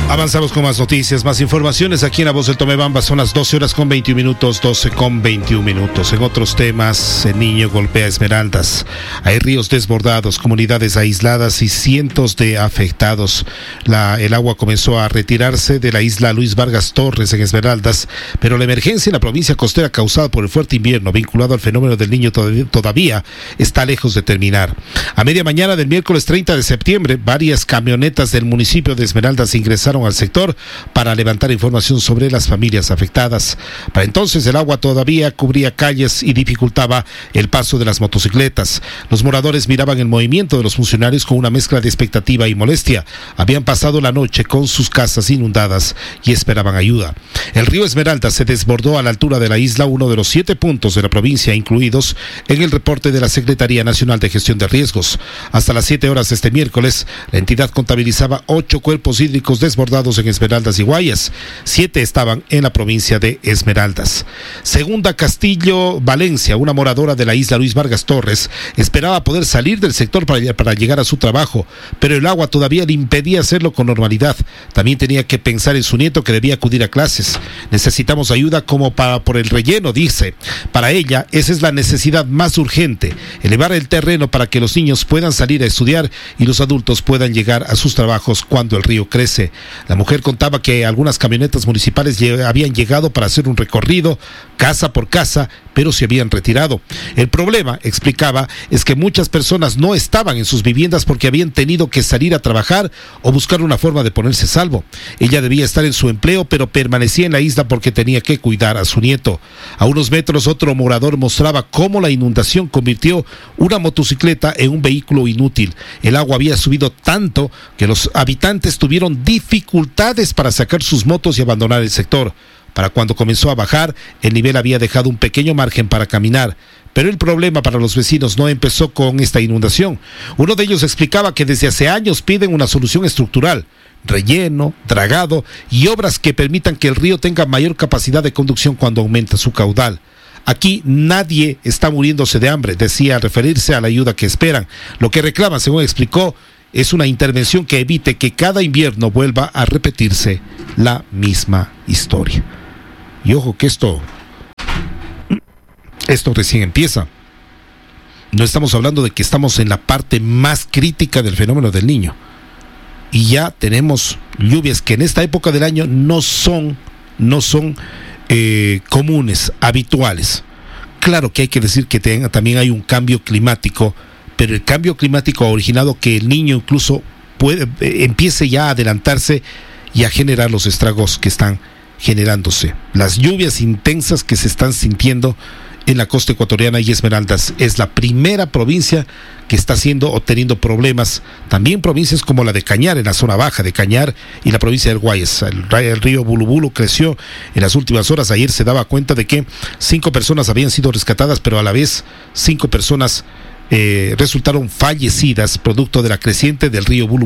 Avanzamos con más noticias, más informaciones aquí en La Voz del Tomebamba. Son las 12 horas con 21 minutos, 12 con 21 minutos. En otros temas, el Niño golpea Esmeraldas. Hay ríos desbordados, comunidades aisladas y cientos de afectados. El agua comenzó a retirarse de la isla Luis Vargas Torres en Esmeraldas, pero la emergencia en la provincia costera causada por el fuerte invierno vinculado al fenómeno del Niño todavía está lejos de terminar. A media mañana del miércoles 30 de septiembre, varias camionetas del municipio de Esmeraldas ingresaron al sector para levantar información sobre las familias afectadas. Para entonces el agua todavía cubría calles y dificultaba el paso de las motocicletas. Los moradores miraban el movimiento de los funcionarios con una mezcla de expectativa y molestia. Habían pasado la noche con sus casas inundadas y esperaban ayuda. El río Esmeralda se desbordó a la altura de la isla, uno de los 7 puntos de la provincia incluidos en el reporte de la Secretaría Nacional de Gestión de Riesgos. Hasta las 7 horas de este miércoles, la entidad contabilizaba 8 cuerpos hídricos desbordados en Esmeraldas y Guayas. 7 estaban en la provincia de Esmeraldas. Segunda Castillo Valencia, una moradora de la isla Luis Vargas Torres, esperaba poder salir del sector para llegar a su trabajo, pero el agua todavía le impedía hacerlo con normalidad. También tenía que pensar en su nieto que debía acudir a clases. Necesitamos ayuda como por el relleno, dice. Para ella, esa es la necesidad más urgente, elevar el terreno para que los niños puedan salir a estudiar y los adultos puedan llegar a sus trabajos cuando el río crece. La mujer contaba que algunas camionetas municipales habían llegado para hacer un recorrido casa por casa, pero se habían retirado. El problema, explicaba, es que muchas personas no estaban en sus viviendas porque habían tenido que salir a trabajar o buscar una forma de ponerse a salvo. Ella debía estar en su empleo, pero permanecía en la isla porque tenía que cuidar a su nieto. A unos metros, otro morador mostraba cómo la inundación convirtió una motocicleta en un vehículo inútil. El agua había subido tanto que los habitantes tuvieron dificultades para sacar sus motos y abandonar el sector. Para cuando comenzó a bajar, el nivel había dejado un pequeño margen para caminar. Pero el problema para los vecinos no empezó con esta inundación. Uno de ellos explicaba que desde hace años piden una solución estructural: relleno, dragado y obras que permitan que el río tenga mayor capacidad de conducción cuando aumenta su caudal. Aquí nadie está muriéndose de hambre, decía al referirse a la ayuda que esperan. Lo que reclaman, según explicó, es una intervención que evite que cada invierno vuelva a repetirse la misma historia. Y ojo que esto recién empieza. No estamos hablando de que estamos en la parte más crítica del fenómeno del Niño. Y ya tenemos lluvias que en esta época del año no son comunes, habituales. Claro que hay que decir que también hay un cambio climático, pero el cambio climático ha originado que el Niño incluso empiece ya a adelantarse y a generar los estragos que están generándose. Las lluvias intensas que se están sintiendo en la costa ecuatoriana y Esmeraldas es la primera provincia que está teniendo problemas. También provincias como la de Cañar, en la zona baja de Cañar, y la provincia del Guayas. El río Bulubulu creció en las últimas horas. Ayer se daba cuenta de que 5 personas habían sido rescatadas, pero a la vez 5 personas resultaron fallecidas producto de la creciente del río Bulubulu.